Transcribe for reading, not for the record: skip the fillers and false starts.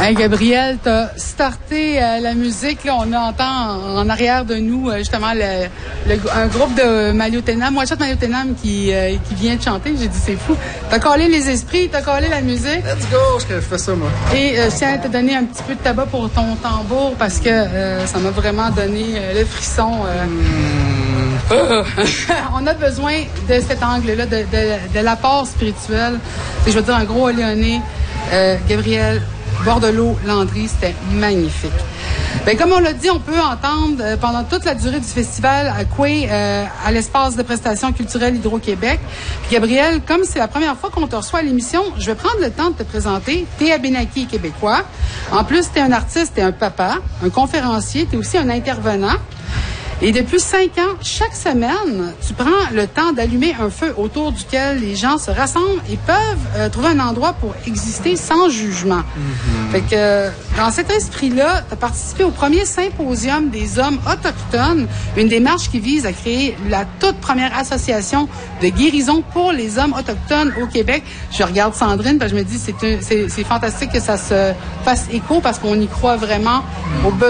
Hey, Gabriel, t'as starté la musique. Là, on entend en arrière de nous justement un groupe de Maliotenam, One Shot Maliotenam qui vient de chanter. J'ai dit, c'est fou. T'as collé les esprits, t'as collé la musique. Let's go, je fais ça, moi. Et je tiens à te donner un petit peu de tabac pour ton tambour parce que ça m'a vraiment donné le frisson. On a besoin de cet angle-là, de l'apport spirituel. Et je veux dire, un gros Léoné, Gabriel, Bordelot, Landry, c'était magnifique. Bien, comme on l'a dit, on peut entendre pendant toute la durée du festival à Coué, à l'espace de prestations culturelles Hydro-Québec. Puis Gabriel, comme c'est la première fois qu'on te reçoit à l'émission, je vais prendre le temps de te présenter. T'es Abénaquis québécois. En plus, t'es un artiste, t'es un papa, un conférencier, t'es aussi un intervenant. Et depuis 5 ans, chaque semaine, tu prends le temps d'allumer un feu autour duquel les gens se rassemblent et peuvent trouver un endroit pour exister sans jugement. Fait que dans cet esprit-là, tu as participé au premier symposium des hommes autochtones, une démarche qui vise à créer la toute première association de guérison pour les hommes autochtones au Québec. Je regarde Sandrine parce que je me dis c'est fantastique que ça se fasse écho parce qu'on y croit vraiment au besoin.